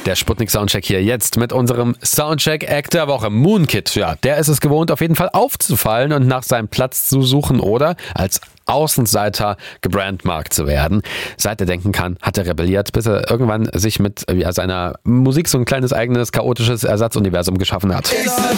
Der Sputnik-Soundcheck hier jetzt mit unserem Soundcheck-Act der Woche. Moonkid, ja, der ist es gewohnt, auf jeden Fall aufzufallen und nach seinem Platz zu suchen oder als Außenseiter gebrandmarkt zu werden. Seit er denken kann, hat er rebelliert, bis er irgendwann sich mit seiner Musik so ein kleines eigenes chaotisches Ersatzuniversum geschaffen hat.